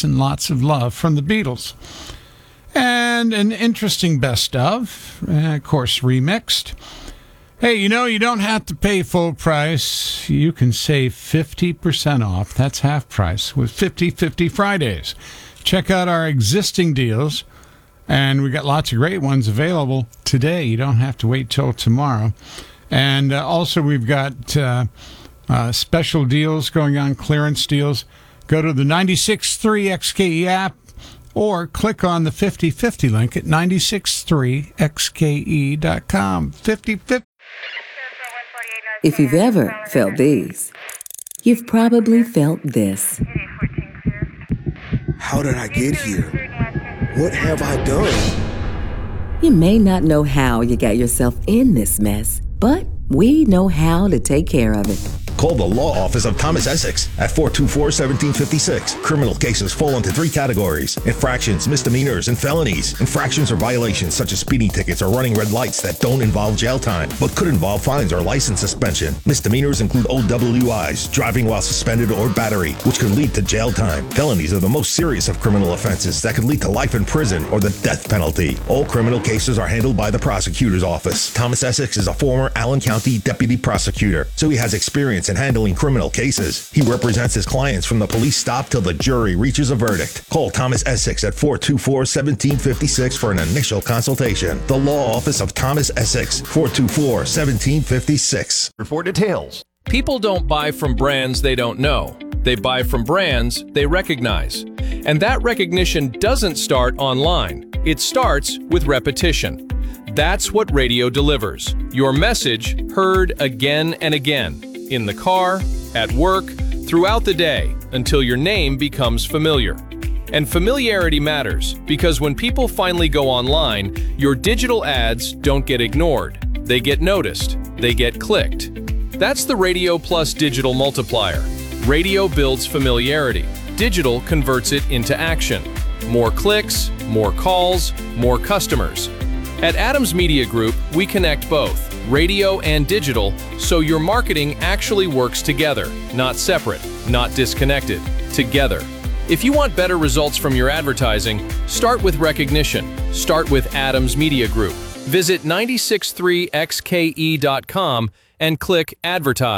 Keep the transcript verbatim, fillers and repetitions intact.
and lots of love from the Beatles. And an interesting best of, uh, of course, remixed. Hey, you know, you don't have to pay full price. You can save fifty percent off. That's half price with fifty fifty Fridays. Check out our existing deals, and we got lots of great ones available today. You don't have to wait till tomorrow. And uh, also, we've got uh, uh, special deals going on, clearance deals. Go to the ninety-six point three X K E app or click on the fifty fifty link at nine six three X K E dot com. fifty fifty. If you've ever felt these, you've probably felt this. How did I get here? What have I done? You may not know how you got yourself in this mess, but we know how to take care of it. Call the law office of Thomas Essex at four two four, one seven five six. Criminal cases fall into three categories: infractions, misdemeanors, and felonies. Infractions are violations such as speeding tickets or running red lights that don't involve jail time, but could involve fines or license suspension. Misdemeanors include O W Is, driving while suspended, or battery, which could lead to jail time. Felonies are the most serious of criminal offenses that could lead to life in prison or the death penalty. All criminal cases are handled by the prosecutor's office. Thomas Essex is a former Allen County deputy prosecutor, so he has experience in handling criminal cases. He represents his clients from the police stop till the jury reaches a verdict. Call Thomas Essex at four two four, one seven five six for an initial consultation. The law office of Thomas Essex, four two four, one seven five six. For details. People don't buy from brands they don't know. They buy from brands they recognize. And that recognition doesn't start online. It starts with repetition. That's what radio delivers. Your message heard again and again. In the car, at work, throughout the day, until your name becomes familiar. And familiarity matters, because when people finally go online, your digital ads don't get ignored. They get noticed. They get clicked. That's the Radio Plus digital multiplier. Radio builds familiarity. Digital converts it into action. More clicks, more calls, more customers. At Adams Media Group, we connect both, radio and digital, so your marketing actually works together, not separate, not disconnected, together. If you want better results from your advertising, start with recognition. Start with Adams Media Group. Visit nine six three X K E dot com and click Advertise.